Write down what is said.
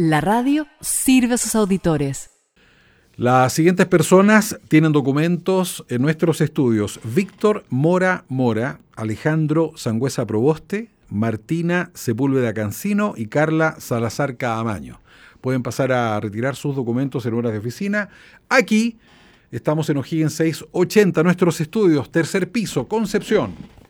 La radio sirve a sus auditores. Las siguientes personas tienen documentos en nuestros estudios: Víctor Mora Mora, Alejandro Sangüesa Proboste, Martina Sepúlveda Cancino y Carla Salazar Caamaño. Pueden pasar a retirar sus documentos en horas de oficina. Aquí estamos en O'Higgins 680, nuestros estudios, tercer piso, Concepción.